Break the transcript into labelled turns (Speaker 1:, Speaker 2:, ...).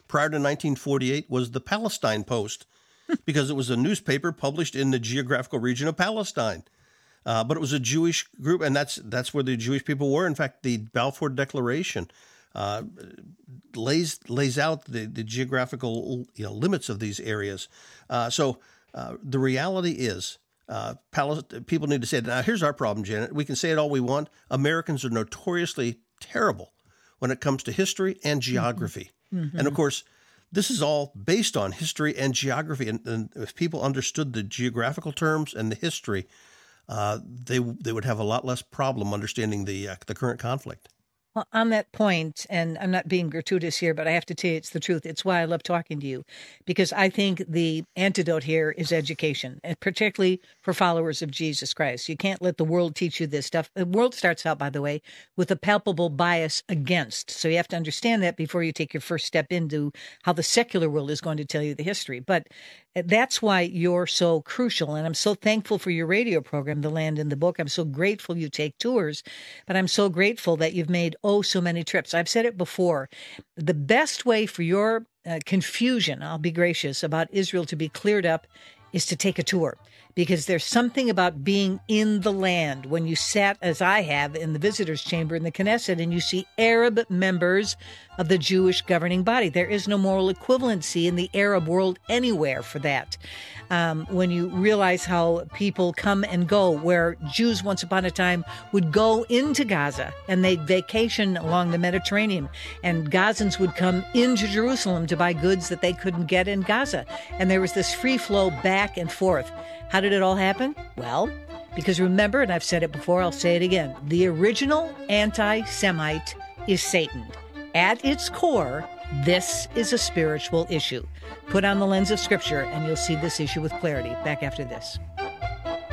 Speaker 1: prior to 1948 was the Palestine Post, because it was a newspaper published in the geographical region of Palestine. But it was a Jewish group, and that's where the Jewish people were. In fact, the Balfour Declaration lays out the geographical limits of these areas. So the reality is, people need to say, now here's our problem, Janet. We can say it all we want. Americans are notoriously terrible when it comes to history and geography. Mm-hmm. And of course, this is all based on history and geography. And if people understood the geographical terms and the history, they would have a lot less problem understanding the current conflict.
Speaker 2: Well, on that point, and I'm not being gratuitous here, but I have to tell you it's the truth. It's why I love talking to you, because I think the antidote here is education, and particularly for followers of Jesus Christ. You can't let the world teach you this stuff. The world starts out, by the way, with a palpable bias against. So you have to understand that before you take your first step into how the secular world is going to tell you the history. But that's why you're so crucial. And I'm so thankful for your radio program, The Land in the Book. I'm so grateful you take tours, but I'm so grateful that you've made so many trips. I've said it before. The best way for your confusion, I'll be gracious, about Israel to be cleared up is to take a tour, because there's something about being in the land when you sat, as I have, in the visitors' chamber in the Knesset and you see Arab members of the Jewish governing body. There is no moral equivalency in the Arab world anywhere for that. When you realize how people come and go, where Jews once upon a time would go into Gaza and they'd vacation along the Mediterranean, and Gazans would come into Jerusalem to buy goods that they couldn't get in Gaza. And there was this free flow back and forth. How did it all happen? Well, because remember, and I've said it before, I'll say it again, the original anti-Semite is Satan. At its core, this is a spiritual issue. Put on the lens of Scripture, and you'll see this issue with clarity. Back after this.